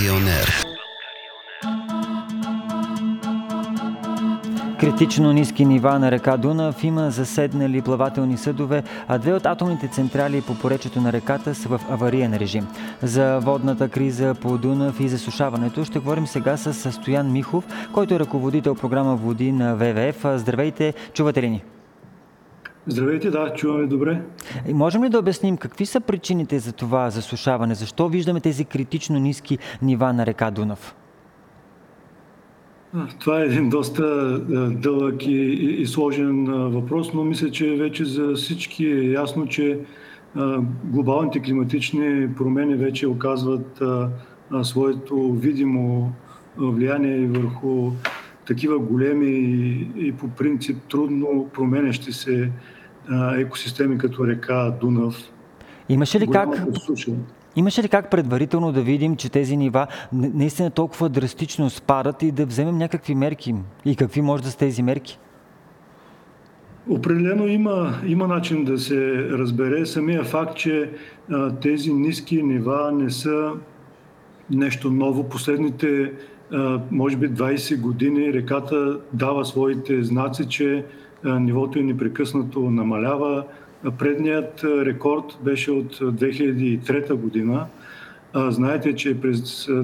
България. Критично ниски нива на река Дунав, има заседнали плавателни съдове, а две от атомните централи по поречието на реката са в авариен режим. За водната криза по Дунав и засушаването ще говорим сега с Стоян Михов, който е ръководител програма Води на ВВФ. Здравейте, чувате ли ни? Здравейте, да, чуваме добре. Можем ли да обясним какви са причините за това засушаване? Защо виждаме тези критично ниски нива на река Дунав? Това е един доста дълъг и сложен въпрос, но мисля, че вече за всички е ясно, че глобалните климатични промени вече оказват своето видимо влияние върху такива големи и по принцип трудно променящи се екосистеми като река Дунав. Имаше ли как предварително да видим, че тези нива наистина толкова драстично спадат и да вземем някакви мерки? И какви може да са тези мерки? Определено има начин да се разбере. Самия факт, че тези ниски нива не са нещо ново. Последните, може би 20 години реката дава своите знаци, че нивото непрекъснато намалява. Предният рекорд беше от 2003 година. Знаете, че през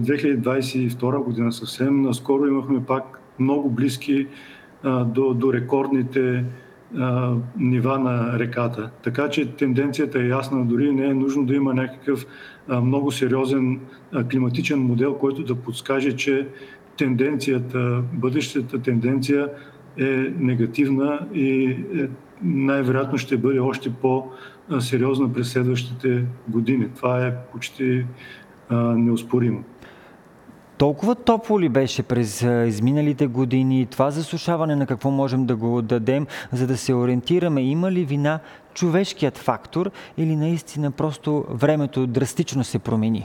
2022 година съвсем наскоро имахме пак много близки до рекордните нива на реката. Така че тенденцията е ясна, дори не е нужно да има някакъв много сериозен климатичен модел, който да подскаже, че бъдещата тенденция е негативна и най-вероятно ще бъде още по-сериозна през следващите години. Това е почти неоспоримо. Толкова топло ли беше през изминалите години? Това засушаване на какво можем да го дадем, за да се ориентираме? Има ли вина човешкият фактор или наистина просто времето драстично се промени?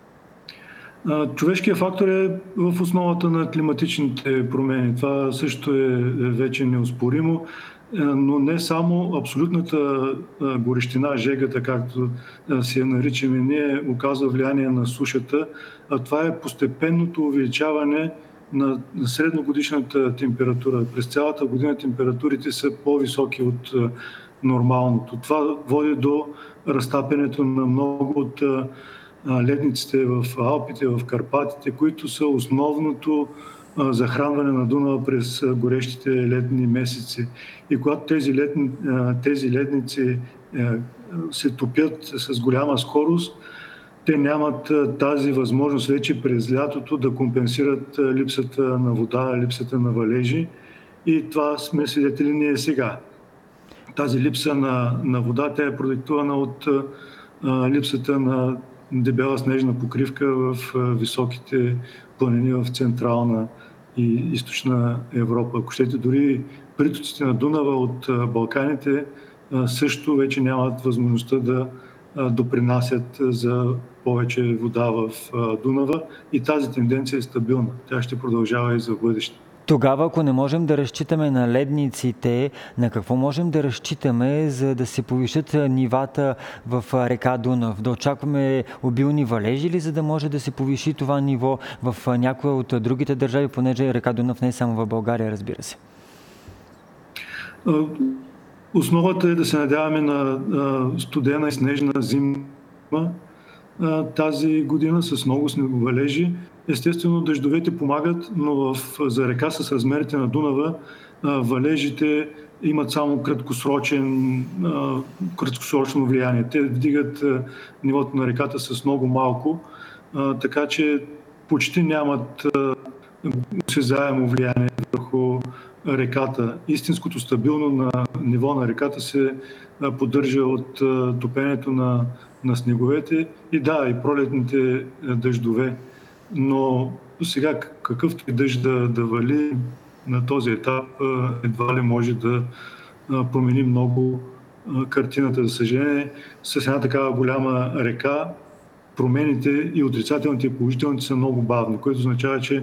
Човешкият фактор е в основата на климатичните промени. Това също е вече неоспоримо, но не само абсолютната горещина, жегата, както си я наричаме ние, оказва влияние на сушата, а това е постепенното увеличаване на средногодишната температура. През цялата година температурите са по-високи от нормалното. Това води до разтапянето на много от ледниците в Алпите, в Карпатите, които са основното захранване на Дунава през горещите летни месеци. И когато тези ледници се топят с голяма скорост, те нямат тази възможност вече през лятото да компенсират липсата на вода, липсата на валежи. И това сме свидетели ние сега. Тази липса на вода, тя е продиктувана от липсата на дебела снежна покривка в високите планини в Централна и Източна Европа. Ако щете, дори притоците на Дунава от Балканите също вече нямат възможността да допринасят за повече вода в Дунава и тази тенденция е стабилна. Тя ще продължава и за бъдеще. Тогава, ако не можем да разчитаме на ледниците, на какво можем да разчитаме, за да се повишат нивата в река Дунав? Да очакваме обилни валежи или за да може да се повиши това ниво в някоя от другите държави, понеже река Дунав не е само в България, разбира се? Основата е да се надяваме на студена и снежна зима тази година с много снеговалежи. Естествено, дъждовете помагат, но за река с размерите на Дунава валежите имат само краткосрочно влияние. Те вдигат нивото на реката с много малко, така че почти нямат осезаемо влияние върху реката. Истинското стабилно ниво на реката се поддържа от топенето на снеговете и и пролетните дъждове. Но сега какъвто и дъжд да вали на този етап, едва ли може да промени много картината. За съжаление, с една такава голяма река промените и отрицателните и положителните са много бавни, което означава, че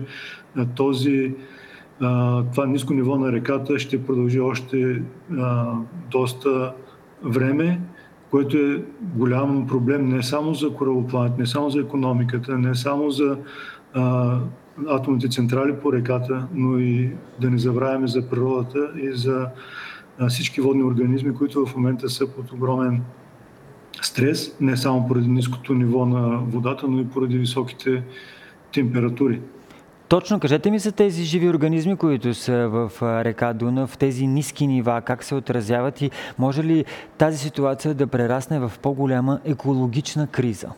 това ниско ниво на реката ще продължи още доста време което е голям проблем не само за корабоплаването, не само за икономиката, не само за атомните централи по реката, но и да не забравяме за природата и за всички водни организми, които в момента са под огромен стрес, не само поради ниското ниво на водата, но и поради високите температури. Точно, кажете ми за тези живи организми, които са в река Дунав, тези ниски нива, как се отразяват и може ли тази ситуация да прерасне в по-голяма екологична криза?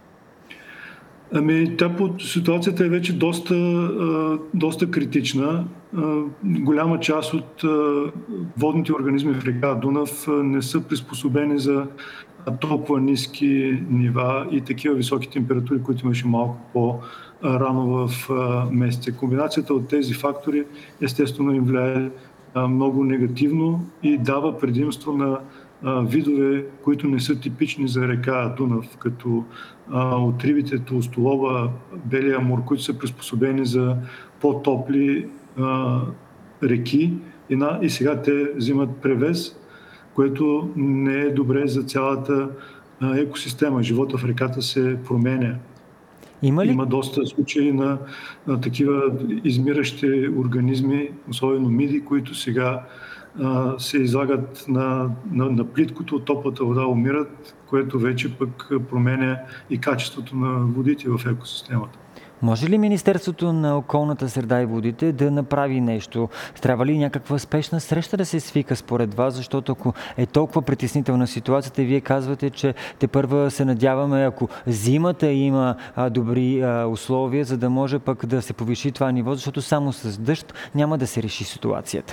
Ситуацията е вече доста критична. Голяма част от водните организми в река Дунав не са приспособени за толкова ниски нива и такива високи температури, които имаше малко по-рано в месеца. Комбинацията от тези фактори естествено им влияе много негативно и дава предимство на видове, които не са типични за река Дунав, като отрибите толстолоба, белия амур, които са приспособени за по-топли реки и сега те взимат превес, което не е добре за цялата екосистема. Живота в реката се променя. Има доста случаи на такива измиращи организми, особено миди, които сега се излагат на плиткото, от топлата вода умират, което вече пък променя и качеството на водите в екосистемата. Може ли Министерството на околната среда и водите да направи нещо? Трябва ли някаква спешна среща да се свика според вас? Защото ако е толкова притеснителна ситуацията и вие казвате, че тепърва се надяваме, ако зимата има добри условия, за да може пък да се повиши това ниво, защото само с дъжд няма да се реши ситуацията.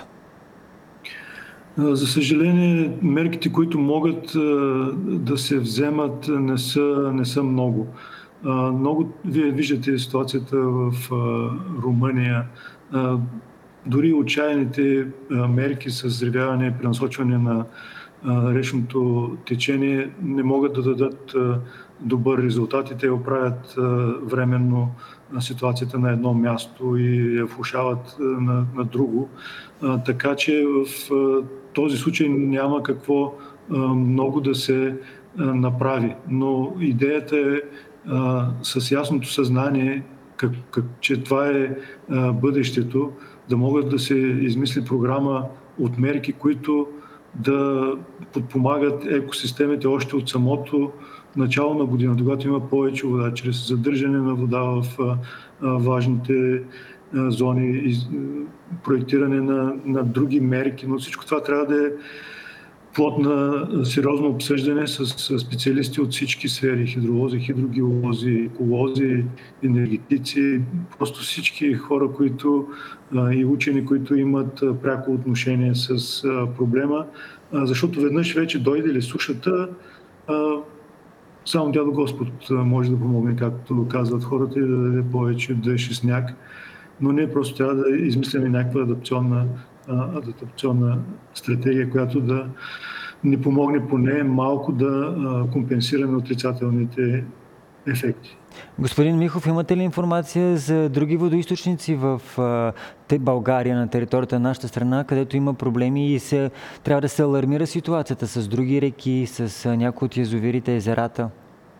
За съжаление, мерките, които могат да се вземат, не са много. Вие виждате ситуацията в Румъния. Дори отчаяните мерки с взривяване и пренасочване на речното течение не могат да дадат добър резултат и те оправят временно ситуацията на едно място и я влошават на друго. Така че в този случай няма какво много да се направи. Но идеята е с ясното съзнание, че това е бъдещето, да могат да се измисли програма от мерки, които да подпомагат екосистемите още от самото начало на година, когато има повече вода, чрез задържане на вода в важните зони, проектиране на други мерки, но всичко това трябва да е плод на сериозно обсъждане с специалисти от всички сфери, хидролози, хидрогеолози, еколози, енергетици, просто всички хора, и учени, които имат пряко отношение с проблема, защото веднъж вече дойде ли сушата, само дядо Господ може да помогне, както казват хората, и да даде повече дъжд и сняг, но ние просто трябва да измислим някаква адаптационна стратегия, която да ни помогне поне малко да компенсираме отрицателните ефекти. Господин Михов, имате ли информация за други водоизточници в България, на територията на нашата страна, където има проблеми и трябва да се алармира ситуацията с други реки, с някои от язовирите, езерата?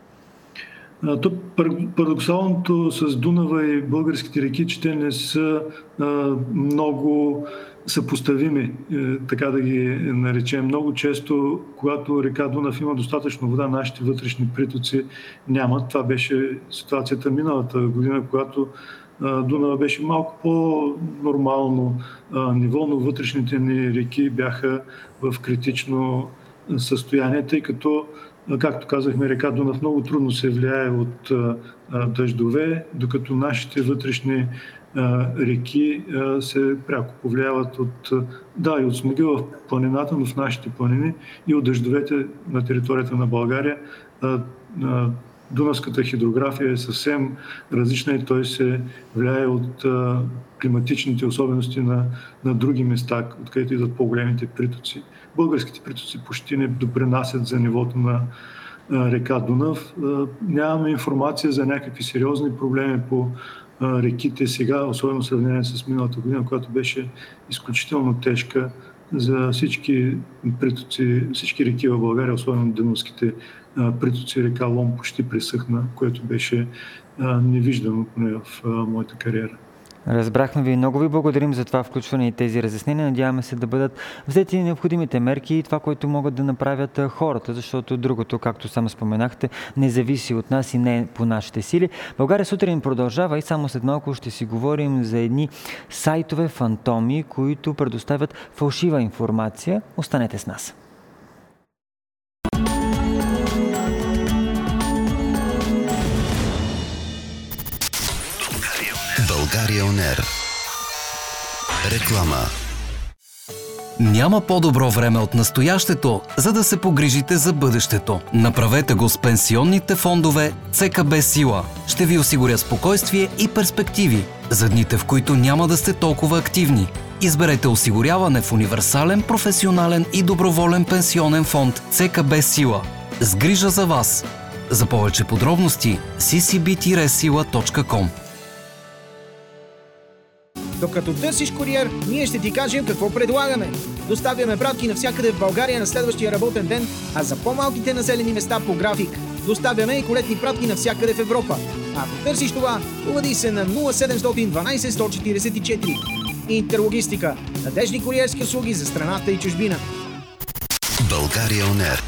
Парадоксалното с Дунава и българските реки, че те не са много съпоставими, така да ги наречем. Много често, когато река Дунав има достатъчно вода, нашите вътрешни притоци нямат. Това беше ситуацията миналата година, когато Дунава беше малко по-нормално ниво, но вътрешните ни реки бяха в критично състояние, тъй като, както казахме, река Дунав много трудно се влияе от дъждове, докато нашите вътрешни реки се пряко повлияват и от снега в планината, но в нашите планини и от дъждовете на територията на България. Дунавската хидрография е съвсем различна и той се влияе от климатичните особености на други места, откъдето идват по-големите притоци. Българските притоци почти не допринасят за нивото на река Дунав. Нямаме информация за някакви сериозни проблеми по реките сега, особено в сравнение с миналата година, която беше изключително тежка за всички притоци, всички реки в България, особено дънавските притоци. Река Лом почти пресъхна, което беше невиждано поне в моята кариера. Разбрахме ви. Много ви благодарим за това включване и тези разяснения. Надяваме се да бъдат взети необходимите мерки и това, което могат да направят хората, защото другото, както сам споменахте, не зависи от нас и не е по нашите сили. България сутрин продължава и само след малко ще си говорим за едни сайтове фантоми, които предоставят фалшива информация. Останете с нас. България ОНЕР. Реклама. Няма по-добро време от настоящето, за да се погрижите за бъдещето. Направете го с пенсионните фондове ЦКБ Сила. Ще ви осигуря спокойствие и перспективи за дните, в които няма да сте толкова активни. Изберете осигуряване в универсален, професионален и доброволен пенсионен фонд ЦКБ Сила. С грижа за вас. За повече подробности ccb-sila.com. Докато търсиш куриер, ние ще ти кажем какво предлагаме. Доставяме пратки навсякъде в България на следващия работен ден, а за по-малките населени места по график. Доставяме и колетни пратки навсякъде в Европа. Ако търсиш това, обади се на 0712 144. Интерлогистика. Надежни куриерски услуги за страната и чужбина. България ОНЕР.